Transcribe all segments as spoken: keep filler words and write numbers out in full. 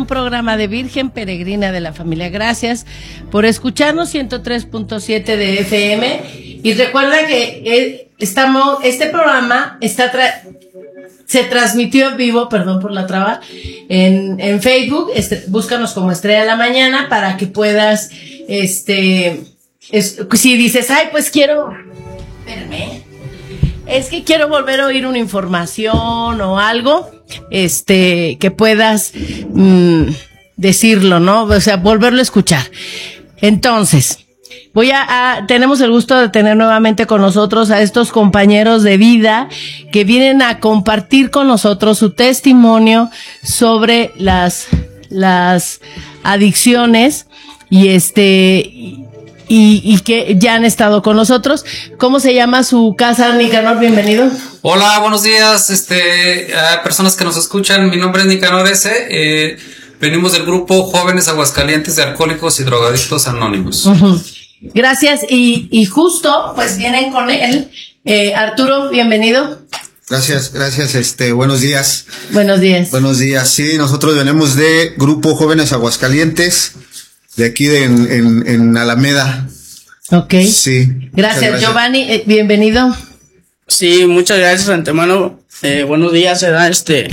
programa de Virgen Peregrina de la Familia. Gracias por escucharnos, ciento tres punto siete de F M. Y recuerda que eh, estamos, este programa está tra- se transmitió en vivo, perdón por la traba, en, en Facebook. Este, búscanos como Estrella de la Mañana para que puedas, este, es, si dices, ay, pues quiero, espérame, es que quiero volver a oír una información o algo, este, que puedas mmm, decirlo, ¿no? O sea, volverlo a escuchar. Entonces, voy a, a, tenemos el gusto de tener nuevamente con nosotros a estos compañeros de vida que vienen a compartir con nosotros su testimonio sobre las, las adicciones y este, Y, y que ya han estado con nosotros. ¿Cómo se llama su casa, Nicanor? Bienvenido. Hola, buenos días, este, a personas que nos escuchan. Mi nombre es Nicanor S. Eh, venimos del grupo Jóvenes Aguascalientes de Alcohólicos y Drogadictos Anónimos. Uh-huh. Gracias. Y, y justo, pues vienen con él. Eh, Arturo, bienvenido. Gracias, gracias, este, buenos días. Buenos días. Buenos días, sí, nosotros venimos de Grupo Jóvenes Aguascalientes, de aquí de, en, en, en Alameda. Ok. Sí. Gracias, gracias. Giovanni, eh, bienvenido. Sí, muchas gracias de antemano. Eh, buenos días, ¿verdad? Este,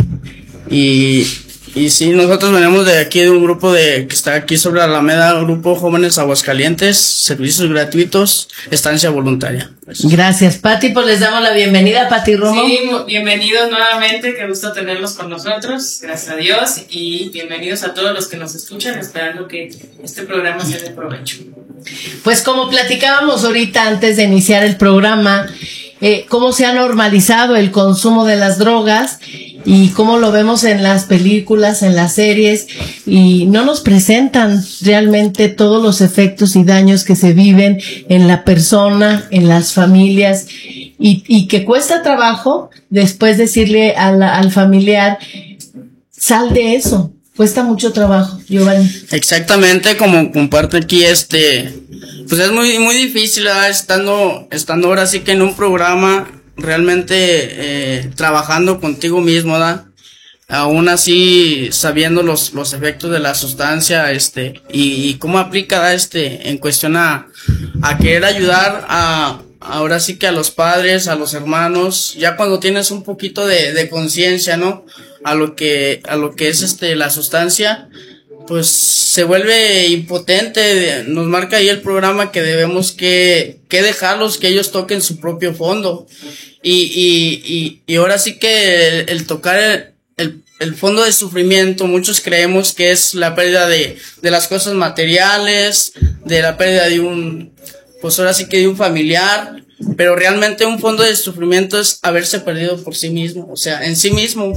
y, y sí, nosotros venimos de aquí de un grupo de, que está aquí sobre Alameda, Grupo Jóvenes Aguascalientes, servicios gratuitos, estancia voluntaria. Pues. Gracias, Pati, pues les damos la bienvenida, Pati Romo. Sí, bienvenidos nuevamente, qué gusto tenerlos con nosotros, gracias a Dios, y bienvenidos a todos los que nos escuchan, esperando que este programa sea de provecho. Pues como platicábamos ahorita antes de iniciar el programa, eh, cómo se ha normalizado el consumo de las drogas y cómo lo vemos en las películas, en las series, y no nos presentan realmente todos los efectos y daños que se viven en la persona, en las familias, y, y que cuesta trabajo después decirle a la, al familiar, sal de eso. Cuesta mucho trabajo, Giovanni. Exactamente, como comparte aquí, este, pues es muy, muy difícil, ¿verdad? Estando, estando ahora sí que en un programa, realmente, eh, trabajando contigo mismo, ¿verdad? Aún así, sabiendo los, los efectos de la sustancia, este, y, y cómo aplica, ¿verdad? Este, en cuestión a, a querer ayudar a, ahora sí que a los padres, a los hermanos, ya cuando tienes un poquito de, de conciencia, ¿no? A lo que, a lo que es este, la sustancia, pues se vuelve impotente. Nos marca ahí el programa que debemos que, que dejarlos que ellos toquen su propio fondo. Y, y, y, y ahora sí que el, el tocar el, el, el fondo de sufrimiento, muchos creemos que es la pérdida de, de las cosas materiales, de la pérdida de un, pues ahora sí que de un familiar, pero realmente un fondo de sufrimiento es haberse perdido por sí mismo, o sea, en sí mismo.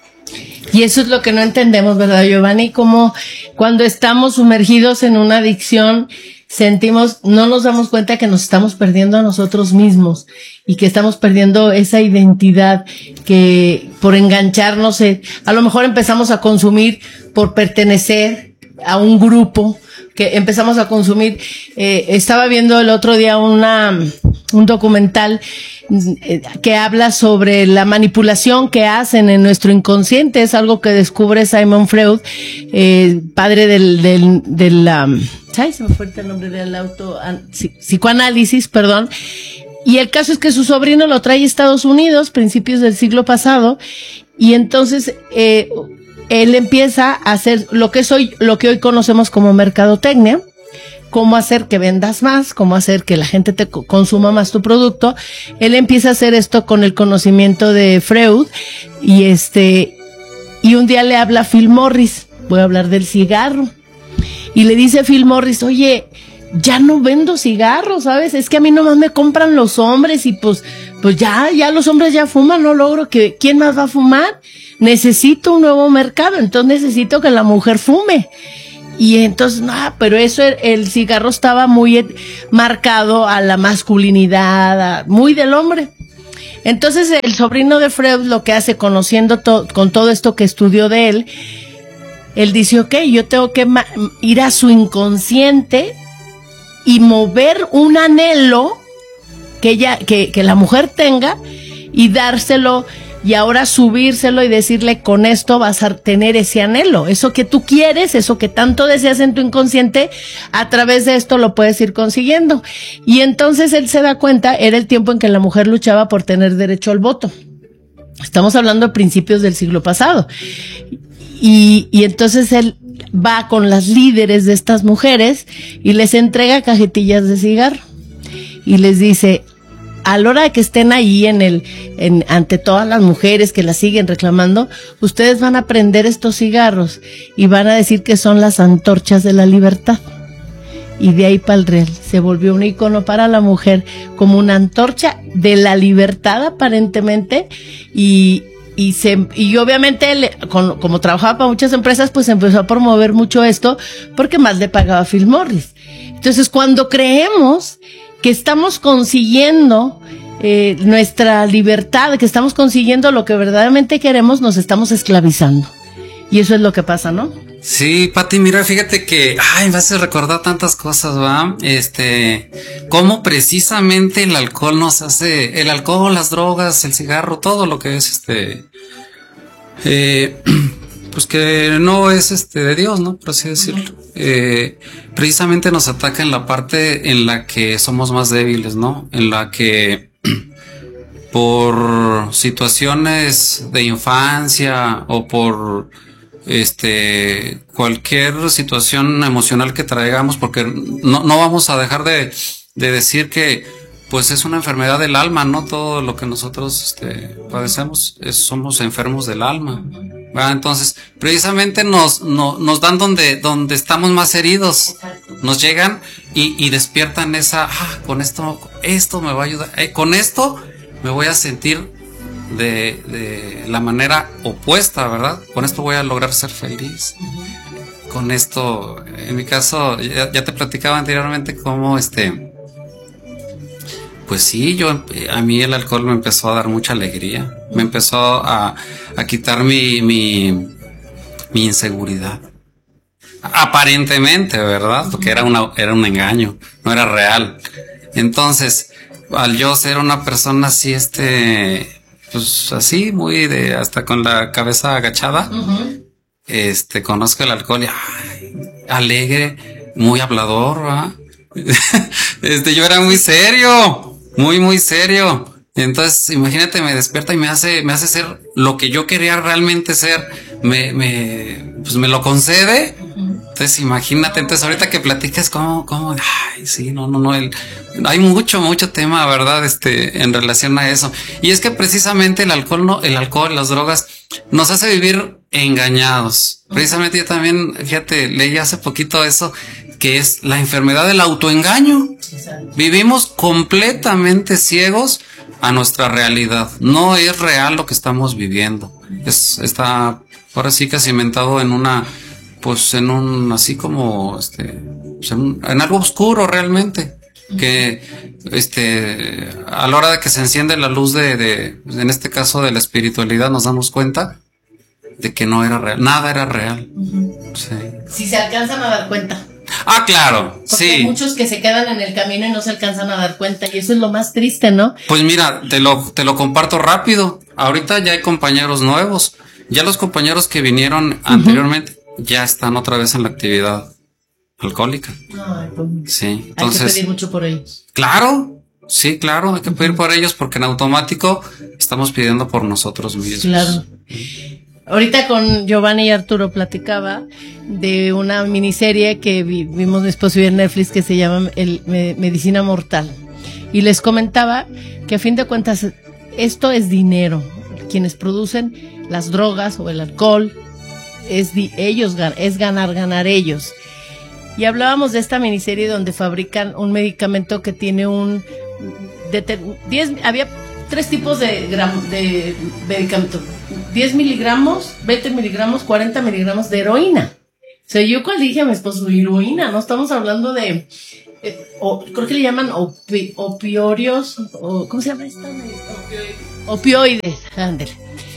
Y eso es lo que no entendemos, ¿verdad, Giovanni? Como cuando estamos sumergidos en una adicción, sentimos, no nos damos cuenta que nos estamos perdiendo a nosotros mismos y que estamos perdiendo esa identidad que por engancharnos, a lo mejor empezamos a consumir por pertenecer a un grupo, que empezamos a consumir. Eh, estaba viendo el otro día una, un documental que habla sobre la manipulación que hacen en nuestro inconsciente. Es algo que descubre Simon Freud, eh, padre del, del, del, um, ¿sabes? Se me fue el nombre del auto, psicoanálisis, perdón. Y el caso es que su sobrino lo trae a Estados Unidos, principios del siglo pasado, y entonces, eh, él empieza a hacer lo que es hoy, lo que hoy conocemos como mercadotecnia, cómo hacer que vendas más, cómo hacer que la gente te consuma más tu producto. Él empieza a hacer esto con el conocimiento de Freud, y este, y un día le habla a Phil Morris, voy a hablar del cigarro, y le dice Phil Morris, oye, ya no vendo cigarros, ¿sabes? Es que a mí nomás me compran los hombres, y pues, pues ya, ya los hombres ya fuman, no logro que, ¿quién más va a fumar? Necesito un nuevo mercado, entonces necesito que la mujer fume. Y entonces, no, pero eso, el, el cigarro estaba muy marcado a la masculinidad, a, muy del hombre. Entonces el sobrino de Freud lo que hace, conociendo to, con todo esto que estudió de él, él dice, ok, yo tengo que ma- ir a su inconsciente y mover un anhelo que ella, que, que la mujer tenga, y dárselo y ahora subírselo y decirle, con esto vas a tener ese anhelo, eso que tú quieres, eso que tanto deseas en tu inconsciente, a través de esto lo puedes ir consiguiendo. Y entonces él se da cuenta, era el tiempo en que la mujer luchaba por tener derecho al voto. Estamos hablando de principios del siglo pasado. Y, y entonces él va con las líderes de estas mujeres y les entrega cajetillas de cigarro. Y les dice, a la hora de que estén ahí en el, en, ante todas las mujeres que las siguen reclamando, ustedes van a prender estos cigarros y van a decir que son las antorchas de la libertad. Y de ahí para el real se volvió un icono para la mujer, como una antorcha de la libertad aparentemente, y, y se, y obviamente él, con, como trabajaba para muchas empresas, pues empezó a promover mucho esto, porque más le pagaba Phil Morris. Entonces, cuando creemos que estamos consiguiendo eh, nuestra libertad, que estamos consiguiendo lo que verdaderamente queremos, nos estamos esclavizando. Y eso es lo que pasa, ¿no? Sí, Pati, mira, fíjate que, ay, me hace recordar tantas cosas, ¿va? Este, cómo precisamente el alcohol nos hace, el alcohol, las drogas, el cigarro, todo lo que es este, eh, pues que no es este de Dios, ¿no? Por así decirlo. Eh, precisamente nos ataca en la parte en la que somos más débiles, ¿no? En la que por situaciones de infancia o por este cualquier situación emocional que traigamos, porque no, no vamos a dejar de, de decir que pues es una enfermedad del alma, no todo lo que nosotros este, padecemos es, somos enfermos del alma, ¿verdad? Entonces precisamente nos, no, nos dan donde, donde estamos más heridos, nos llegan y, y despiertan esa, ah, con esto, esto me va a ayudar, eh, con esto me voy a sentir de, de la manera opuesta, ¿verdad? Con esto voy a lograr ser feliz. Uh-huh. Con esto, en mi caso, ya, ya te platicaba anteriormente cómo este, pues sí, yo, a mí el alcohol me empezó a dar mucha alegría, me empezó a, a quitar mi, mi, mi inseguridad. Aparentemente, ¿verdad? Porque era una, era un engaño, no era real. Entonces, al yo ser una persona así, este, pues así, muy de, hasta con la cabeza agachada, uh-huh. este, conozco el alcohol y, ay, alegre, muy hablador, ¿verdad? este, yo era muy serio, muy, muy serio. Entonces, imagínate, me despierta y me hace, me hace ser lo que yo quería realmente ser, me, me, pues me lo concede. Entonces, imagínate, entonces ahorita que platicas cómo, cómo, ay, sí, no, no, no, el, hay mucho, mucho tema, ¿verdad? Este, en relación a eso. Y es que precisamente el alcohol, no, el alcohol, las drogas, nos hace vivir engañados. Precisamente yo también, fíjate, leí hace poquito eso, que es la enfermedad del autoengaño. Vivimos completamente ciegos a nuestra realidad. No es real lo que estamos viviendo. Es, está, ahora sí que cimentado en una, pues en un, así como, este, pues en, en algo oscuro realmente, que, este, a la hora de que se enciende la luz de, de, en este caso de la espiritualidad, nos damos cuenta de que no era real, nada era real. Uh-huh. Sí. Si se alcanzan a dar cuenta. Ah, claro, porque sí. Hay muchos que se quedan en el camino y no se alcanzan a dar cuenta, y eso es lo más triste, ¿no? Pues mira, te lo, te lo comparto rápido. Ahorita ya hay compañeros nuevos. Ya los compañeros que vinieron uh-huh. anteriormente ya están otra vez en la actividad alcohólica. Ay, pues, sí, entonces. Hay que pedir mucho por ellos. Claro, sí, claro, hay que pedir uh-huh. por ellos porque en automático estamos pidiendo por nosotros mismos. Claro. Ahorita con Giovanni y Arturo platicaba de una miniserie que vi, vimos mi esposo y en Netflix que se llama el, me, Medicina Mortal. Y les comentaba que a fin de cuentas esto es dinero. Quienes producen las drogas o el alcohol, es di, ellos es ganar, ganar ellos. Y hablábamos de esta miniserie donde fabrican un medicamento que tiene un... De, diez, había tres tipos de, gram, de medicamento. diez miligramos, veinte miligramos, cuarenta miligramos de heroína. O sea, yo cuando dije a mi esposo, heroína, no estamos hablando de, eh, o, creo que le llaman opi, opiorios, o, ¿cómo se llama esto? Opioides. Opioides, ándale.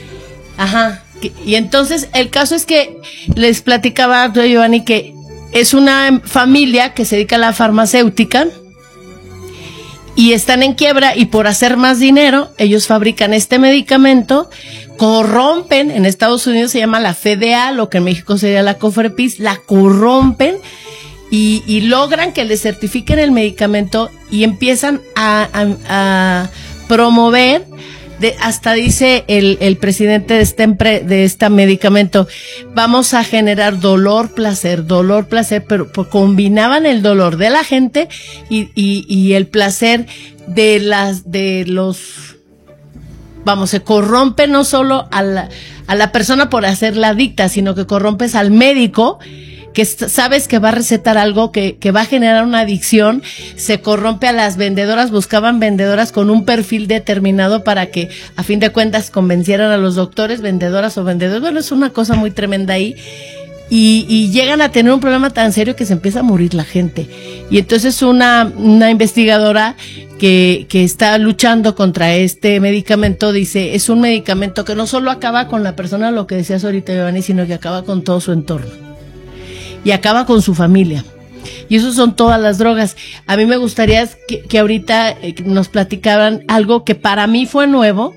Ajá. Que, y entonces, el caso es que les platicaba a Giovanni que es una familia que se dedica a la farmacéutica y están en quiebra, y por hacer más dinero, ellos fabrican este medicamento, corrompen, en Estados Unidos se llama la F D A, lo que en México sería la COFEPRIS, la corrompen y, y logran que les certifiquen el medicamento y empiezan a, a, a promover, de, hasta dice el, el presidente de este, empre, de este medicamento, vamos a generar dolor, placer, dolor, placer, pero, pero combinaban el dolor de la gente y, y, y el placer de las, de los, vamos, se corrompe no solo a la, a la persona por hacerla adicta, sino que corrompes al médico, que sabes que va a recetar algo que, que va a generar una adicción. Se corrompe a las vendedoras, buscaban vendedoras con un perfil determinado para que a fin de cuentas convencieran a los doctores, vendedoras o vendedores. Bueno, es una cosa muy tremenda ahí. Y, y llegan a tener un problema tan serio que se empieza a morir la gente. Y entonces una, una investigadora que, que está luchando contra este medicamento dice, es un medicamento que no solo acaba con la persona, lo que decías ahorita, Giovanni, sino que acaba con todo su entorno. Y acaba con su familia. Y eso son todas las drogas. A mí me gustaría que, que ahorita nos platicaran algo que para mí fue nuevo,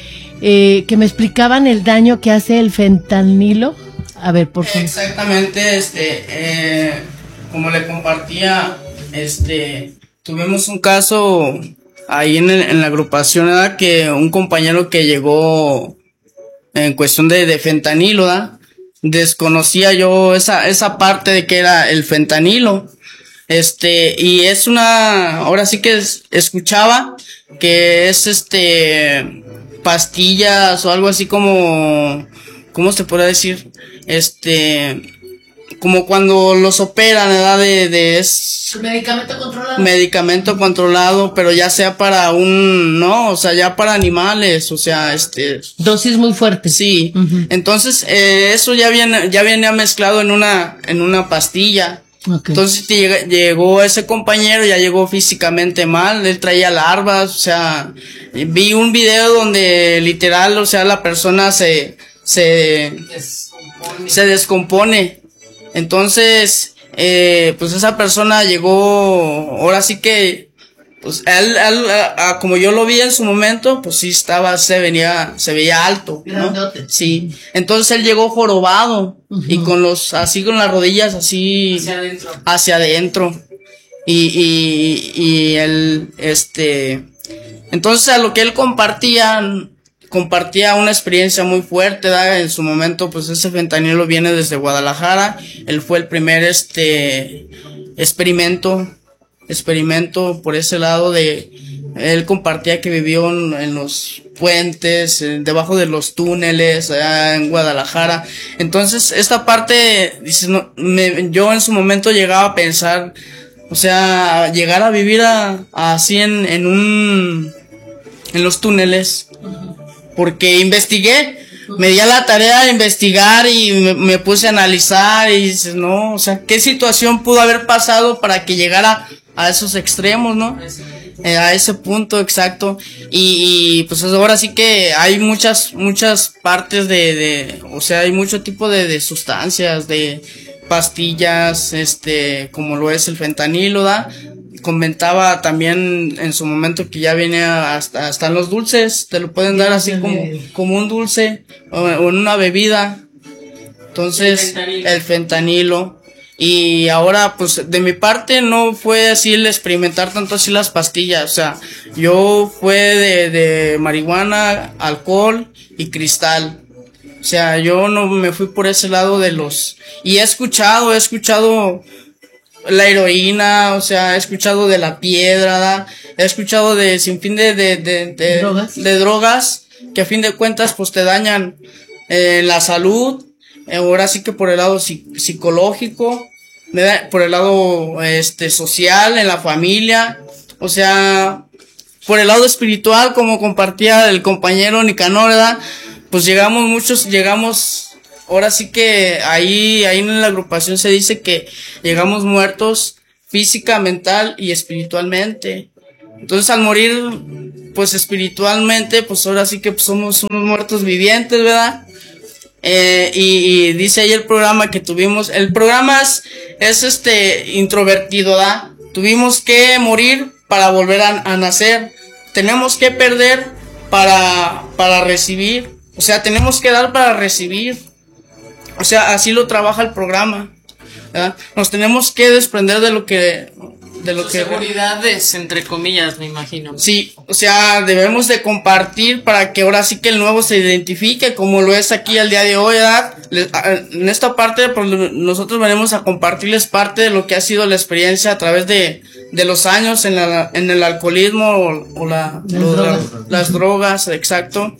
eh, que me explicaban el daño que hace el fentanilo. A ver, por favor. Exactamente, este, eh, como le compartía, este, tuvimos un caso ahí en, el, en la agrupación, ¿verdad? Que un compañero que llegó en cuestión de, de fentanilo, ¿verdad? Desconocía yo esa, esa parte de que era el fentanilo. Este, y es una, ahora sí que es, escuchaba que es este, pastillas o algo así como, ¿cómo se puede decir? Este, como cuando los operan, ¿verdad? De, de es medicamento controlado. Medicamento controlado, pero ya sea para un, no, o sea, ya para animales, o sea, este. Dosis muy fuertes. Sí. Uh-huh. Entonces, eh, eso ya viene, ya venía mezclado en una, en una pastilla. Okay. Entonces lleg- llegó ese compañero, ya llegó físicamente mal, él traía larvas, o sea, vi un video donde literal, o sea, la persona se, se, descompone. se descompone. Entonces, eh, pues esa persona llegó, ahora sí que, pues él, él a, a, como yo lo vi en su momento, pues sí estaba, se venía, se veía alto, ¿no? Sí. Entonces él llegó jorobado, uh-huh, y con los, así con las rodillas así hacia adentro, hacia adentro. Y, y, y él, este, entonces a lo que él compartía, compartía una experiencia muy fuerte, ¿verdad? En su momento, pues ese fentanilo viene desde Guadalajara. Él fue el primer, este, experimento, experimento por ese lado de, él compartía que vivió en, en los puentes, en, debajo de los túneles, allá en Guadalajara. Entonces, esta parte, dice, no, me, yo en su momento llegaba a pensar, o sea, llegar a vivir a, a así en, en un, en los túneles. Porque investigué, me di a la tarea de investigar y me, me puse a analizar y dices, no, o sea, ¿qué situación pudo haber pasado para que llegara a esos extremos, no? Eh, a ese punto exacto. Y, y pues ahora sí que hay muchas, muchas partes de, de, o sea, hay mucho tipo de, de sustancias, de pastillas, este, como lo es el fentanilo, ¿da? Comentaba también en su momento que ya viene hasta, hasta en los dulces, te lo pueden dar así como, como un dulce o, o en una bebida. Entonces, el fentanilo. el fentanilo. Y ahora, pues, de mi parte no fue así el experimentar tanto así las pastillas, o sea, yo fue de, de marihuana, alcohol y cristal. O sea, yo no me fui por ese lado de los, y he escuchado, he escuchado la heroína, o sea, he escuchado de la piedra, ¿da? He escuchado de sin fin de, de, de, de, ¿Drogas? de drogas, que a fin de cuentas, pues te dañan eh, la salud, eh, ahora sí que por el lado psic- psicológico, ¿verdad? Por el lado, este, social, en la familia, o sea, por el lado espiritual, como compartía el compañero Nicanor, ¿verdad? Pues llegamos muchos, llegamos, ahora sí que ahí, ahí en la agrupación se dice que llegamos muertos física, mental y espiritualmente. Entonces al morir, pues espiritualmente, pues ahora sí que pues, somos unos muertos vivientes, ¿verdad? Eh, y, y dice ahí el programa que tuvimos, el programa es, es este, introvertido, ¿verdad? Tuvimos que morir para volver a, a nacer. Tenemos que perder para, para recibir. O sea, tenemos que dar para recibir. O sea, así lo trabaja el programa, ¿verdad? Nos tenemos que desprender de lo que... de lo Sus que seguridades, entre comillas, me imagino. Sí, o sea, debemos de compartir para que ahora sí que el nuevo se identifique como lo es aquí al día de hoy, ¿verdad? En esta parte, pues, nosotros venimos a compartirles parte de lo que ha sido la experiencia a través de, de los años en, la, en el alcoholismo o, o la, las, lo, drogas. La, las drogas, exacto.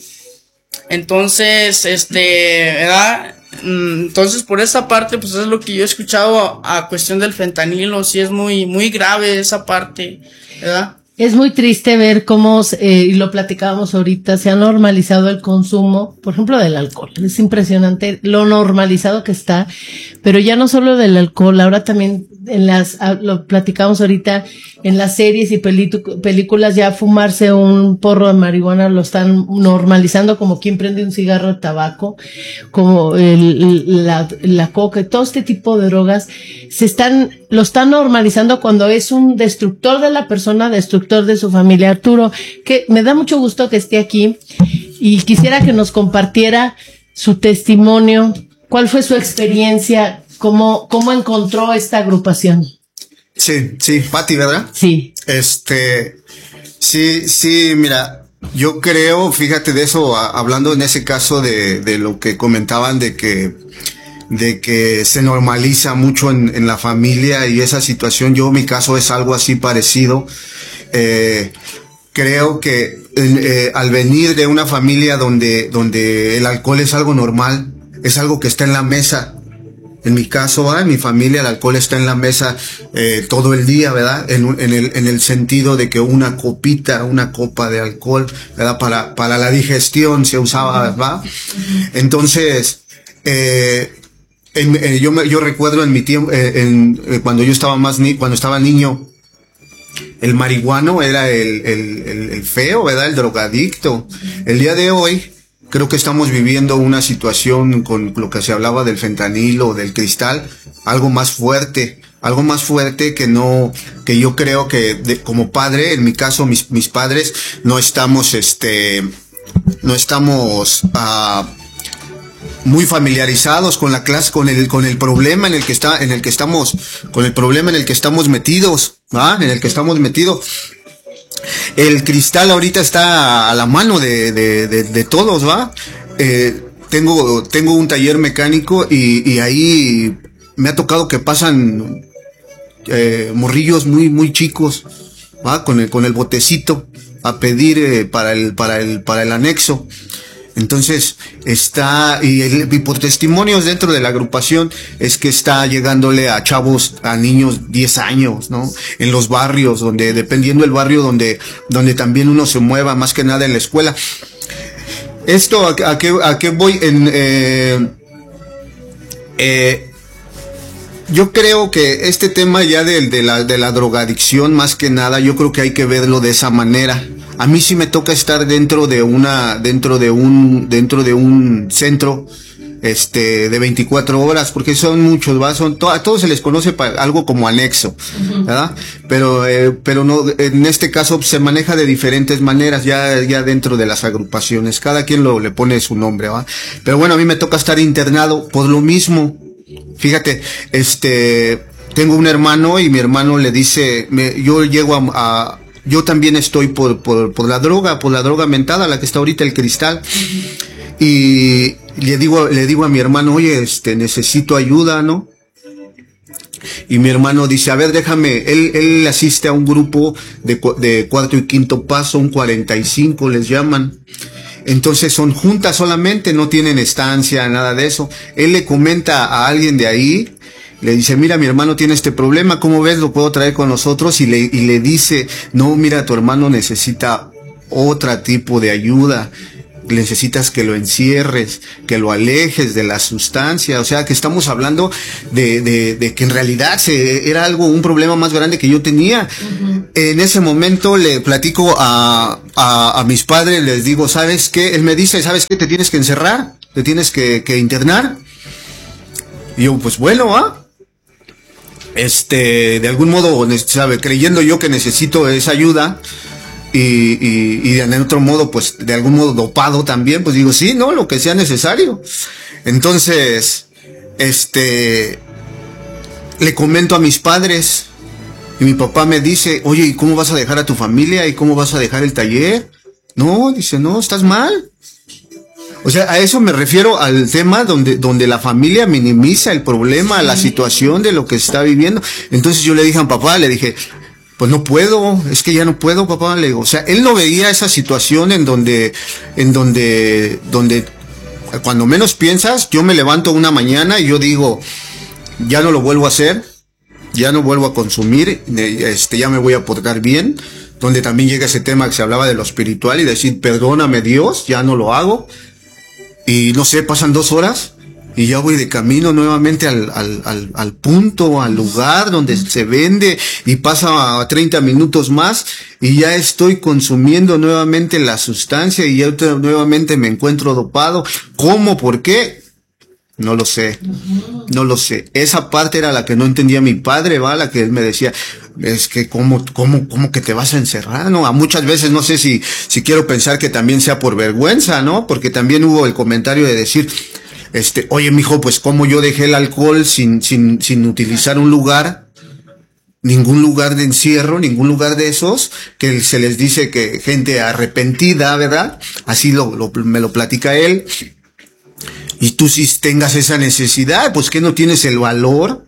Entonces, este, ¿verdad? Entonces, por esa parte, pues es lo que yo he escuchado a, a cuestión del fentanilo. Sí es muy, muy grave esa parte, ¿verdad? Es muy triste ver cómo, eh, y lo platicábamos ahorita, se ha normalizado el consumo, por ejemplo, del alcohol. Es impresionante lo normalizado que está, pero ya no solo del alcohol, ahora también en las, lo platicamos ahorita, en las series y pelitu- películas ya fumarse un porro de marihuana lo están normalizando, como quien prende un cigarro de tabaco, como el, la, la coca y todo este tipo de drogas, se están, lo están normalizando cuando es un destructor de la persona, destructor de su familia. Arturo, que me da mucho gusto que esté aquí y quisiera que nos compartiera su testimonio, cuál fue su experiencia, cómo, cómo encontró esta agrupación. Sí, sí, Pati, ¿verdad? Sí. Este, sí, sí, mira, yo creo, fíjate de eso, a, hablando en ese caso de, de lo que comentaban de que, de que se normaliza mucho en, en la familia y esa situación, yo mi caso es algo así parecido. Eh, creo que eh, al venir de una familia donde, donde el alcohol es algo normal, es algo que está en la mesa. En mi caso, ¿verdad? En mi familia el alcohol está en la mesa eh, todo el día, ¿verdad? En, en, el, en el sentido de que una copita, una copa de alcohol, ¿verdad? Para, para la digestión se usaba, ¿verdad? Entonces, eh, en, eh, yo, me, yo recuerdo en mi tiempo, eh, en, eh, cuando yo estaba más, ni, cuando estaba niño, el marihuano era el, el, el, el feo, ¿verdad? El drogadicto. El día de hoy, creo que estamos viviendo una situación con lo que se hablaba del fentanilo, del cristal, algo más fuerte, algo más fuerte que no, que yo creo que de, como padre, en mi caso, mis, mis padres, no estamos, este, no estamos, uh, muy familiarizados con la clase, con el, con el problema en el que está, en el que estamos, con el problema en el que estamos metidos, ¿ah? En el que estamos metidos. El cristal ahorita está a la mano de, de, de, de todos, ¿va? Eh, tengo, tengo un taller mecánico y, y ahí me ha tocado que pasan, eh, morrillos muy, muy chicos, ¿va? Con el, con el botecito a pedir, eh, para el, para el, para el anexo. Entonces, está, y, el, y por testimonios dentro de la agrupación, es que está llegándole a chavos, a niños diez años, ¿no? En los barrios, donde, dependiendo del barrio donde, donde también uno se mueva, más que nada en la escuela. Esto, ¿a, a qué, a qué voy? En, eh, eh, yo creo que este tema ya de, de la, de la drogadicción, más que nada, yo creo que hay que verlo de esa manera. A mí sí me toca estar dentro de una, dentro de un, dentro de un centro, este, de veinticuatro horas, porque son muchos, ¿va? Son to, a todos se les conoce para algo como anexo, ¿verdad? Pero, eh, pero no, en este caso se maneja de diferentes maneras, ya, ya dentro de las agrupaciones, cada quien lo, le pone su nombre, ¿va? Pero bueno, a mí me toca estar internado por lo mismo. Fíjate, este, tengo un hermano y mi hermano le dice, me, yo llego a, a yo también estoy por, por, por la droga, por la droga mentada, la que está ahorita el cristal. Uh-huh. Y le digo, le digo a mi hermano, oye, este, necesito ayuda, ¿no? Y mi hermano dice, a ver, déjame, él, él asiste a un grupo de, de cuarto y quinto paso, un cuarenta y cinco les llaman. Entonces son juntas solamente, no tienen estancia, nada de eso. Él le comenta a alguien de ahí, le dice, mira, mi hermano tiene este problema, ¿cómo ves? ¿Lo puedo traer con nosotros? Y le, y le dice, no, mira, tu hermano necesita otro tipo de ayuda. Necesitas que lo encierres, que lo alejes de la sustancia. O sea, que estamos hablando de, de, de que en realidad se, era algo, un problema más grande que yo tenía. Uh-huh. En ese momento le platico a, a, a mis padres, les digo, ¿sabes qué? Él me dice, ¿sabes qué? Te tienes que encerrar, te tienes que, que internar. Y yo, pues bueno, ¿ah? este, de algún modo, sabe, creyendo yo que necesito esa ayuda, y, y, y de otro modo, pues, de algún modo dopado también, pues digo, sí, no, lo que sea necesario. Entonces, este, le comento a mis padres, y mi papá me dice, oye, ¿y cómo vas a dejar a tu familia? ¿Y cómo vas a dejar el taller? No, dice, no, estás mal. O sea, a eso me refiero al tema donde, donde la familia minimiza el problema, la situación de lo que está viviendo. Entonces yo le dije a mi papá, le dije, pues no puedo, es que ya no puedo, papá. Le digo, o sea, él no veía esa situación en donde, en donde, donde, cuando menos piensas, yo me levanto una mañana y yo digo, ya no lo vuelvo a hacer, ya no vuelvo a consumir, este, ya me voy a portar bien. Donde también llega ese tema que se hablaba de lo espiritual y decir, perdóname Dios, ya no lo hago. Y no sé, pasan dos horas y ya voy de camino nuevamente al, al, al, al punto, al lugar donde se vende, y pasa treinta minutos más y ya estoy consumiendo nuevamente la sustancia y ya nuevamente me encuentro dopado. ¿Cómo? ¿Por qué? No lo sé, no lo sé. Esa parte era la que no entendía mi padre, va, la que él me decía, es que cómo, cómo, cómo que te vas a encerrar, ¿no? A muchas veces no sé si, si quiero pensar que también sea por vergüenza, ¿no? Porque también hubo el comentario de decir, este, oye, mijo, pues cómo yo dejé el alcohol sin, sin, sin utilizar un lugar, ningún lugar de encierro, ningún lugar de esos, que se les dice que gente arrepentida, ¿verdad? Así lo, lo me lo platica él. Y tú si tengas esa necesidad, pues que no tienes el valor.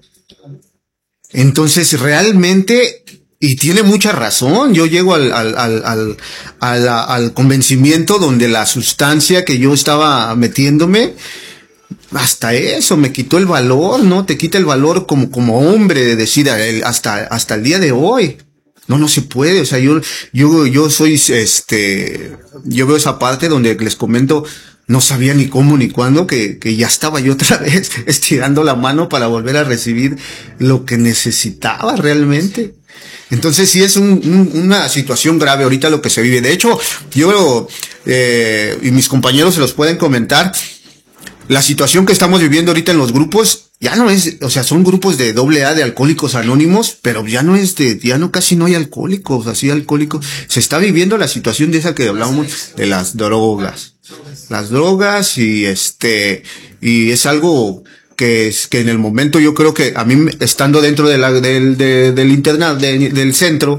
Entonces realmente, y tiene mucha razón, yo llego al, al, al, al, al, al convencimiento donde la sustancia que yo estaba metiéndome, hasta eso me quitó el valor, ¿no? Te quita el valor como, como hombre de decir hasta, hasta el día de hoy. No, no se puede, o sea, yo, yo, yo soy, este, yo veo esa parte donde les comento, no sabía ni cómo ni cuándo, que, que ya estaba yo otra vez estirando la mano para volver a recibir lo que necesitaba realmente. Entonces sí es un, un, una situación grave ahorita lo que se vive. De hecho, yo, eh, y mis compañeros se los pueden comentar, la situación que estamos viviendo ahorita en los grupos, ya no es, o sea, son grupos de doble A de alcohólicos anónimos, pero ya no es de, ya no casi no hay alcohólicos, así alcohólicos. Se está viviendo la situación de esa que hablábamos, de las drogas. Las drogas y este, y es algo que es, que en el momento yo creo que a mí, estando dentro de la, del, de, del internado, de, del centro,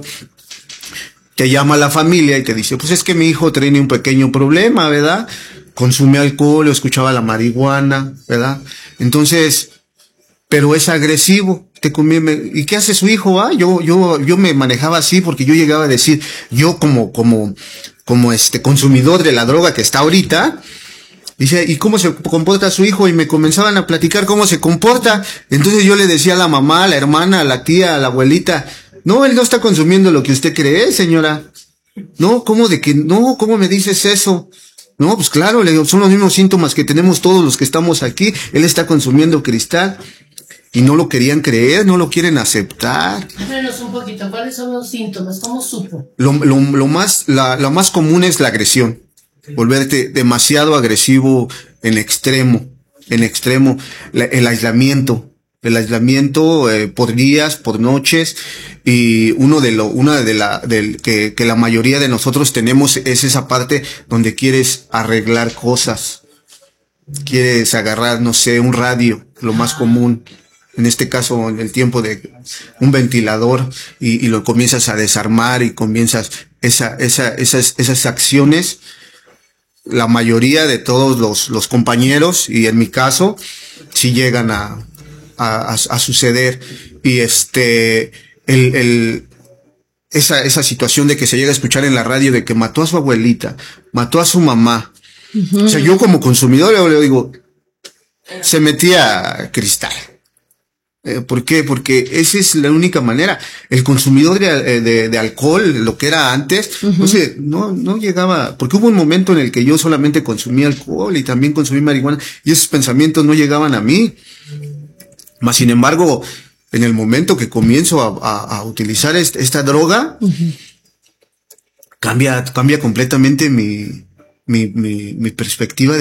te llama la familia y te dice, pues es que mi hijo tiene un pequeño problema, ¿verdad? Consume alcohol o escuchaba la marihuana, ¿verdad? Entonces, pero es agresivo, te conviene. ¿Y qué hace su hijo? Ah, yo, yo, yo me manejaba así porque yo llegaba a decir, yo como, como, como este consumidor de la droga que está ahorita, dice, ¿y cómo se comporta su hijo? Y me comenzaban a platicar cómo se comporta. Entonces yo le decía a la mamá, a la hermana, a la tía, a la abuelita, no, él no está consumiendo lo que usted cree, señora. No, ¿cómo de que, no, cómo me dices eso? No, pues claro, le digo, son los mismos síntomas que tenemos todos los que estamos aquí. Él está consumiendo cristal. Y no lo querían creer, no lo quieren aceptar. Háblenos un poquito, ¿cuáles son los síntomas? ¿Cómo supo? Lo, lo, lo más, la, lo más común es la agresión. Volverte demasiado agresivo en extremo, en extremo. La, el aislamiento, el aislamiento eh, por días, por noches. Y uno de lo, una de la, del que, que la mayoría de nosotros tenemos es esa parte donde quieres arreglar cosas. Quieres agarrar, no sé, un radio, lo más común. En este caso, en el tiempo de un ventilador, y, y lo comienzas a desarmar y comienzas esa, esa, esas, esas acciones. La mayoría de todos los, los compañeros, y en mi caso, sí llegan a, a, a suceder. Y este, el, el, esa, esa situación de que se llega a escuchar en la radio de que mató a su abuelita, mató a su mamá. Uh-huh. O sea, yo como consumidor le digo, se metía cristal. ¿Por qué? Porque esa es la única manera. El consumidor de, de, de alcohol, lo que era antes, uh-huh. no sé, no, no llegaba, porque hubo un momento en el que yo solamente consumía alcohol y también consumí marihuana, y esos pensamientos no llegaban a mí. Mas, sin embargo, en el momento que comienzo a, a, a utilizar esta, esta droga, uh-huh. cambia, cambia completamente mi, mi, mi, mi perspectiva de